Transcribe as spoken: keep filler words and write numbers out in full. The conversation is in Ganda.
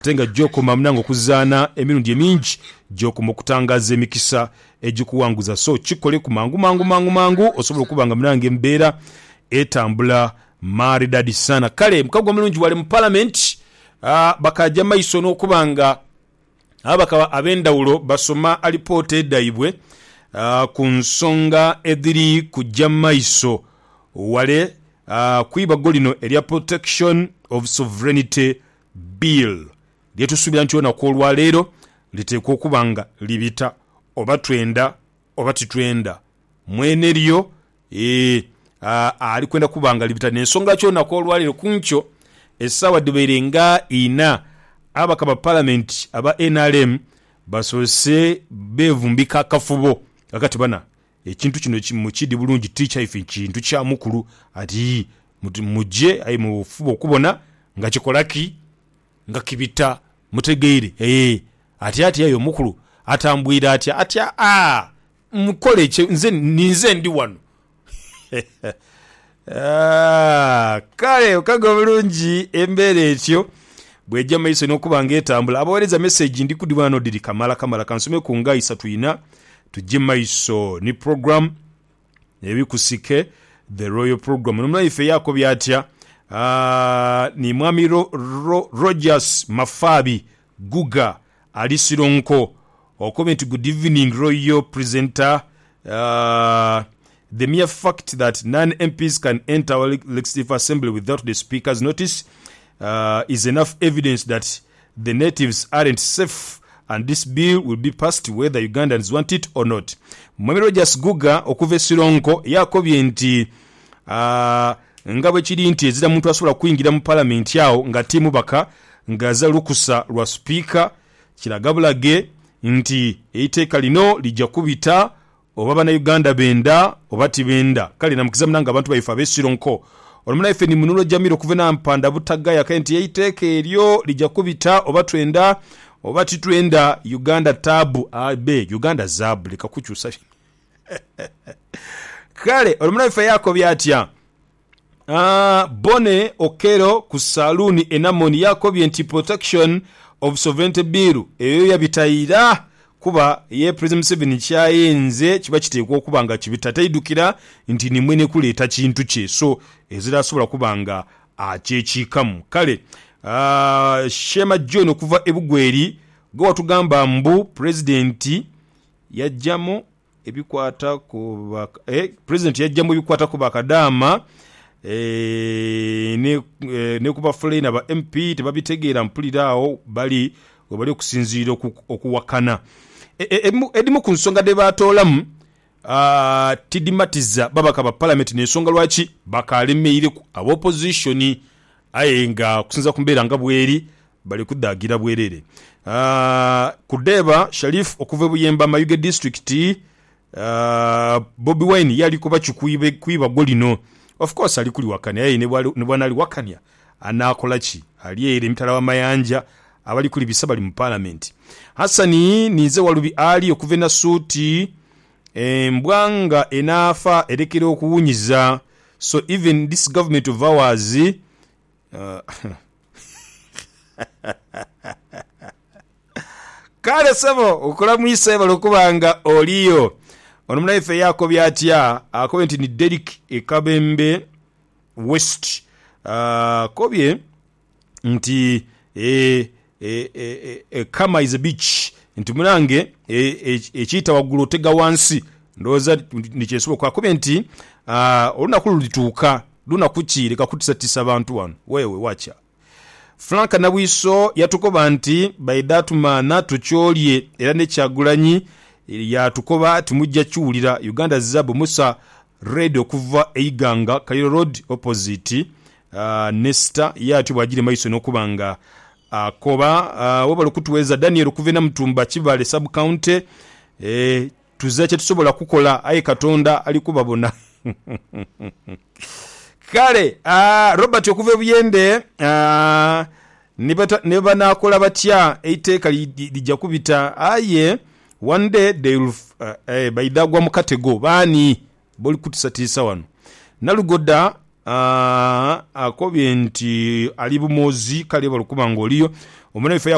tenga joko mamnango kuzaana emirundi emingi joko mukutangaza emikisa egikuwanguza so kikole ku mangu mangu mangu mangu osobola okubanga mnange embeera etambula maridadi sana. Kale mukagwa mulungi wale mu parliament uh, bakajja maiso n'okubanga abakaba abendawulo basoma alipoota eddaibwe uh, ku nsonga ediri kujja maiso wale uh, kuiba golino erya protection of sovereignty bill lyetusuubira nti ona kwolwaleero liteekwa okubanga libita oba twenda oba titwenda mwene lyo e, uh, ali kwenda kubanga libita n'ensonga kyona kwolwaleero kunkyo essaawa dibeere nga ina abakaba parliament aba N R M basoose beevumbika akafubo akati bana ekintu kino kimukidi bulungi teacher ife kintu kya mukulu ati mujje ayi mufubo okubona nga kikolaki nga kibita mutegeere eh ati ati ayo mukulu atambwira ati ati a mukole nze ninze ndi wano ah kale okaga bulungi embere etyo bwejja maiso n'okubanga etambula abaweereza message ndi kudi bano diri kamala kamala kansome ku nga isatu ina tujje maiso ni program ebikusike the royal program nomna ife yako byatya uh, ni mwami ro, ro, Rogers Mafabi Guga alisironko comment good evening royal presenter uh, the mere fact that non-M Ps can enter our legislative assembly without the speaker's notice uh, is enough evidence that the natives aren't safe and this bill will be passed whether Ugandans want it or not. Mwami Rogers Guga okuva esironko yakobye nti uh, nga bwe kiri nti ezira muntu asobola kuyingira mu parliament yawo nga timu baka ngaza lukusa lwa speaker kiragabulage nti eiteeka lino lijja kubita oba bana Uganda benda oba tibenda kale namukiza mnanga abantu baifa besironko olumuna ife ni munulo jamiro kuvena mpanda butagaya kenti eiteeka eryo lijja kubita oba twenda oba titwenda Uganda tabu abe Uganda zabu likakuchusa kale olumuna ife yako byatya ah Bone Okero ku saluni enamoni yako byenti protection of sovereignty bill eyo yabitayira kuba ye President Museveni kyayenze kiba kiteekwa okubanga kibita taidukira nti ni mwene kuleeta kintu kye so ezira sobola kubanga akyekikamu kale uh, Shema John okuva ebugweri go watugamba mbu president yajjamo ebikwata ku eh president yajjamo ebikwata ku bakadama eh ne eh, ne kuba fulena ba M P tebabitegeera mpuliraawo bali obali okusinziira okuwakana edimu ku nsonga de batolamu uh, tidimatiza babaka ba parliament n'ensonga lwaki bakalemeire ku abo opposition ayenga kusinza kumbeera nga bweri bali kudagira bwerere uh, kudeba Sharif okuva buyemba Mayuge district uh, Bobby Wine yali kuba chikuibe kuiba golino of course ali kuli wakanya yeye ne bwana ali wakanya anakola ki ali ere mtala wa mayanja abali kuli bisaba li mu parliament Hassani nize walubi ali okuvena suti embwanga enafa erekere okuwunyiza so even this government of ours uh, kale sebo okola mwisa balokubanga oliyo onomuna ife yako byatya akomenti ni Derek Ekabembe West uh, kobye nti e E, e, e, kama is a beach nti munange ekiyita e, e, waggulu otega wansi ndowooza nikyesobola kwa komenti uh, olunaku lulituuka lunaku ki leka kutisatisa abantu wano wewe wacha Frank Nabwiso yatukoba nti by that man tukyolye era ne Kyagulanyi yatukoba timujja kiwulira Uganda Zabu Musa radio kuva Eiganga Kaliro Road opposite uh, Nesta yatu bwagire maiso n'okubanga akoba uh, wabalo kutuweza Daniel kuvena Mtumba Kivale sub county eh tuzache tusobola kukola aye Katonda alikubabona kale uh, Robert okuve buyende uh, nibata neba nakola batya eiteeka lijja kubita aye one day they will uh, eh baidagwa mukatego bani boli kutusatisa wano nalugoda uh, akobye nti ali bumozi kale balukubanga oliyo omwana ife